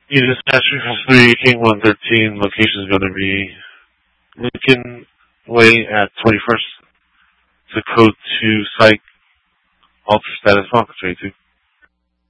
You just asked me for 3 King 113. Location is going to be Lincoln Way at 21st. It's a code 2 psych, ultra status, Falcon 22.